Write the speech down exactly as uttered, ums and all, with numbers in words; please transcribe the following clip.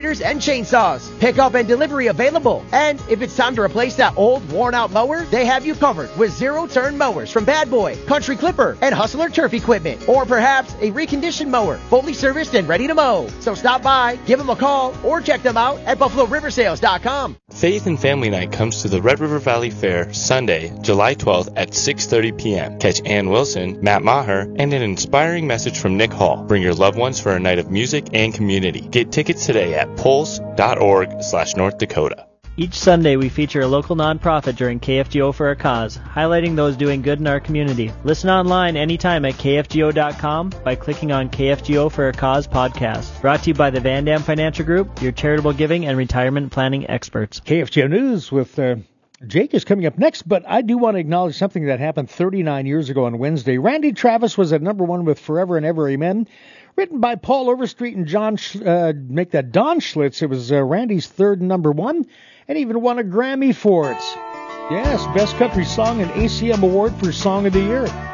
and chainsaws. Pickup and delivery available. And if it's time to replace that old, worn-out mower, they have you covered with zero-turn mowers from Bad Boy, Country Clipper, and Hustler Turf Equipment. Or perhaps a reconditioned mower, fully serviced and ready to mow. So stop by, give them a call, or check them out at buffalo river sales dot com. Faith and Family Night comes to the Red River Valley Fair Sunday, July twelfth at six thirty p.m. Catch Ann Wilson, Matt Maher, and an inspiring message from Nick Hall. Bring your loved ones for a night of music and community. Get tickets today at pulse.org slash North Dakota. Each Sunday, we feature a local nonprofit during K F G O for a Cause, highlighting those doing good in our community. Listen online anytime at K F G O dot com by clicking on K F G O for a Cause podcast. Brought to you by the Van Dam Financial Group, your charitable giving and retirement planning experts. K F G O News with uh, Jake is coming up next, but I do want to acknowledge something that happened thirty-nine years ago on Wednesday. Randy Travis was at number one with Forever and Ever Amen. Written by Paul Overstreet and John, uh, make that Don Schlitz. It was uh, Randy's third number one, and even won a Grammy for it. Yes, Best Country Song and A C M Award for Song of the Year.